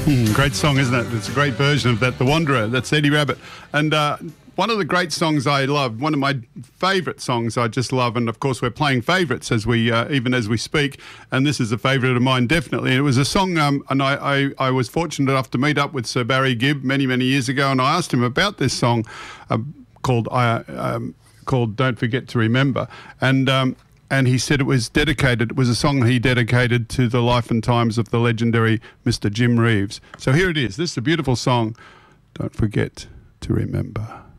Great song, isn't it? It's a great version of that, The Wanderer. That's Eddie Rabbitt. And one of the great songs I love, one of my favourite songs I just love, and of course we're playing favourites as we even as we speak, and this is a favourite of mine, definitely. It was a song, and I was fortunate enough to meet up with Sir Barry Gibb many years ago, and I asked him about this song called Don't Forget to Remember, and he said it was a song he dedicated to the life and times of the legendary Mr. Jim Reeves. So here it is. This is a beautiful song, Don't Forget to Remember.